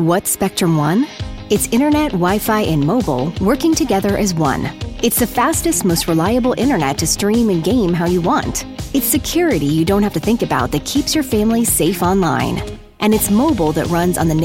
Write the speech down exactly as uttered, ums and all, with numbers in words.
What's Spectrum One? It's internet, Wi-Fi, and mobile working together as one. It's the fastest, most reliable internet to stream and game how you want. It's security you don't have to think about that keeps your family safe online. And it's mobile that runs on the